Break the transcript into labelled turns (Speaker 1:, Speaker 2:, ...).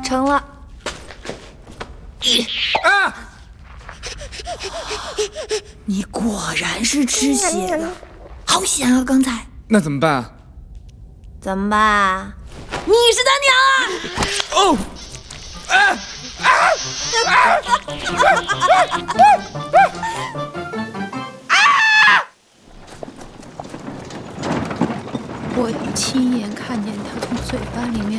Speaker 1: 成了。你果然是吃血的，好险啊！刚才
Speaker 2: 那怎么办啊？
Speaker 1: 怎么办？你是他娘啊！
Speaker 2: 哦！
Speaker 3: 我亲眼看见他从嘴巴里面